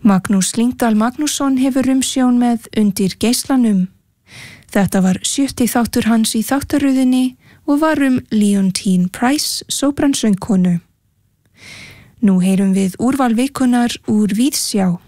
Magnús Lyngdal Magnússon hefur umsjón með Undir geislanum. Þetta var 70. þáttur hans í þáttaröðinni og var Leontine Price, sópransöngkonu. Nú heyrum við úrval vikunnar úr Víðsjá.